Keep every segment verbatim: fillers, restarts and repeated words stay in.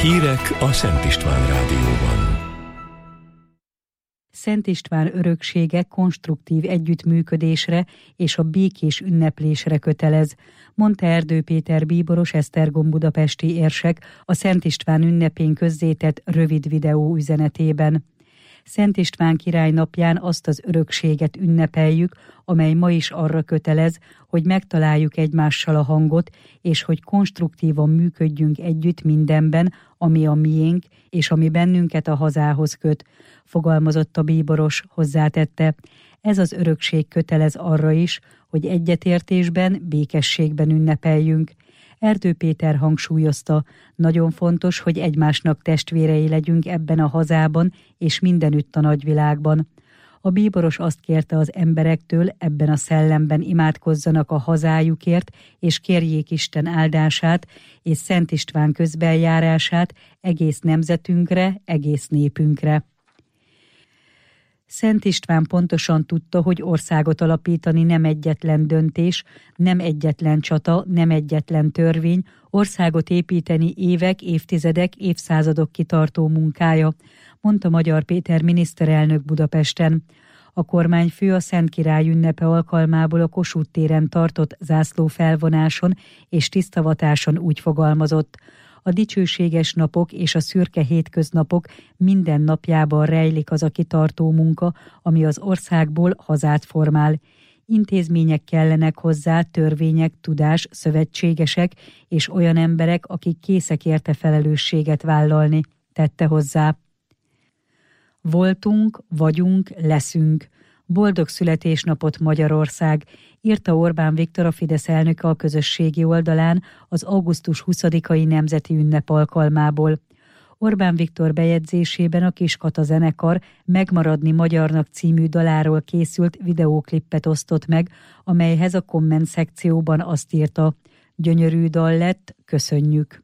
Hírek a Szent István Rádióban. Szent István öröksége konstruktív együttműködésre és a békés ünneplésre kötelez, mondta Erdő Péter bíboros Esztergom budapesti érsek a Szent István ünnepén közzétett rövid videó üzenetében. Szent István király napján azt az örökséget ünnepeljük, amely ma is arra kötelez, hogy megtaláljuk egymással a hangot, és hogy konstruktívan működjünk együtt mindenben, ami a miénk, és ami bennünket a hazához köt, fogalmazott a bíboros, hozzátette. Ez az örökség kötelez arra is, hogy egyetértésben, békességben ünnepeljünk. Erdő Péter hangsúlyozta, nagyon fontos, hogy egymásnak testvérei legyünk ebben a hazában és mindenütt a nagyvilágban. A bíboros azt kérte az emberektől, ebben a szellemben imádkozzanak a hazájukért, és kérjék Isten áldását és Szent István közbeljárását egész nemzetünkre, egész népünkre. Szent István pontosan tudta, hogy országot alapítani nem egyetlen döntés, nem egyetlen csata, nem egyetlen törvény, országot építeni évek, évtizedek, évszázadok kitartó munkája, mondta Magyar Péter miniszterelnök Budapesten. A kormányfő a Szent Király ünnepe alkalmából a Kossuth téren tartott zászlófelvonáson és tisztavatáson úgy fogalmazott: a dicsőséges napok és a szürke hétköznapok minden napjában rejlik az a kitartó munka, ami az országból hazát formál. Intézmények kellenek hozzá, törvények, tudás, szövetségesek és olyan emberek, akik készek érte felelősséget vállalni, tette hozzá. Voltunk, vagyunk, leszünk. Boldog születésnapot Magyarország, írta Orbán Viktor, a Fidesz elnöke a közösségi oldalán az augusztus huszadikai nemzeti ünnep alkalmából. Orbán Viktor bejegyzésében a Kiskata zenekar Megmaradni magyarnak című daláról készült videóklippet osztott meg, amelyhez a komment szekcióban azt írta: gyönyörű dal lett, köszönjük.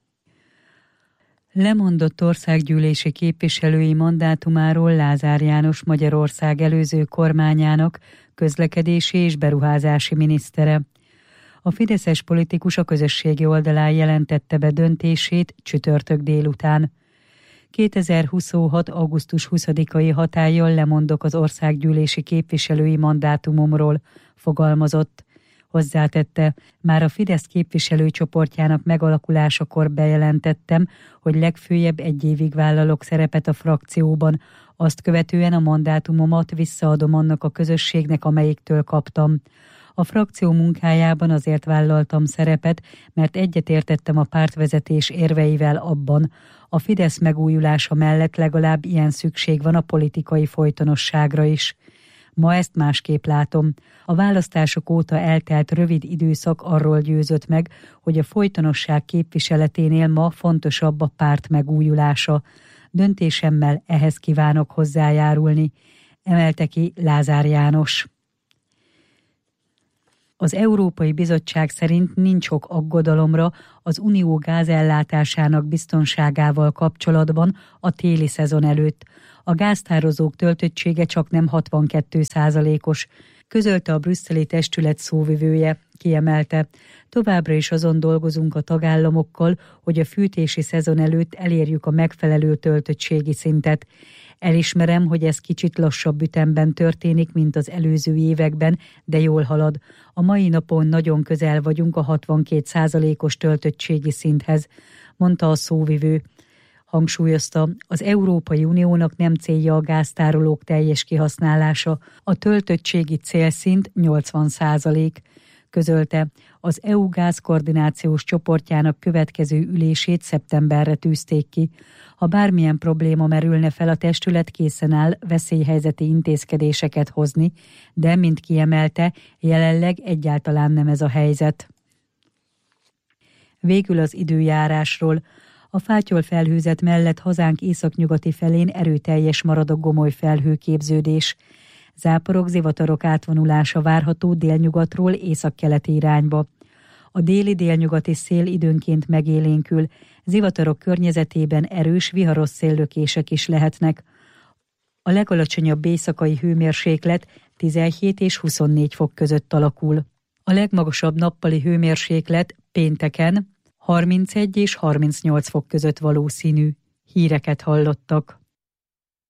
Lemondott országgyűlési képviselői mandátumáról Lázár János Magyarország előző kormányának közlekedési és beruházási minisztere. A fideszes politikus a közösségi oldalán jelentette be döntését csütörtök délután. kétezer-huszonhat. augusztus huszadikai hatállyal lemondok az országgyűlési képviselői mandátumomról, fogalmazott. Hozzátette, már a Fidesz képviselőcsoportjának megalakulásakor bejelentettem, hogy legfőjebb egy évig vállalok szerepet a frakcióban, azt követően a mandátumomat visszaadom annak a közösségnek, amelyiktől kaptam. A frakció munkájában azért vállaltam szerepet, mert egyetértettem a pártvezetés érveivel abban, a Fidesz megújulása mellett legalább ilyen szükség van a politikai folytonosságra is. Ma ezt másképp látom. A választások óta eltelt rövid időszak arról győzött meg, hogy a folytonosság képviseleténél ma fontosabb a párt megújulása. Döntésemmel ehhez kívánok hozzájárulni, emelte ki Lázár János. Az Európai Bizottság szerint nincs ok aggodalomra az unió gázellátásának biztonságával kapcsolatban a téli szezon előtt. A gáztározók töltöttsége csaknem hatvankettő százalékos, közölte a brüsszeli testület szóvivője, kiemelte. Továbbra is azon dolgozunk a tagállamokkal, hogy a fűtési szezon előtt elérjük a megfelelő töltöttségi szintet. Elismerem, hogy ez kicsit lassabb ütemben történik, mint az előző években, de jól halad. A mai napon nagyon közel vagyunk a hatvankét százalékos töltöttségi szinthez, mondta a szóvivő. Hangsúlyozta, az Európai Uniónak nem célja a gáztárolók teljes kihasználása, a töltöttségi célszint nyolcvan százalék. Közölte, az é u gázkoordinációs csoportjának következő ülését szeptemberre tűzték ki. Ha bármilyen probléma merülne fel, a testület készen áll veszélyhelyzeti intézkedéseket hozni, de, mint kiemelte, jelenleg egyáltalán nem ez a helyzet. Végül az időjárásról. A fátyol felhőzet mellett hazánk északnyugati felén erőteljes marad a gomoly felhőképződés. Záporok, zivatarok átvonulása várható délnyugatról északkeleti irányba. A déli-délnyugati szél időnként megélénkül, zivatarok környezetében erős, viharos széllökések is lehetnek. A legalacsonyabb éjszakai hőmérséklet tizenhét és huszonnégy fok között alakul. A legmagasabb nappali hőmérséklet pénteken harmincegy és harmincnyolc fok között valószínű. Híreket hallottak.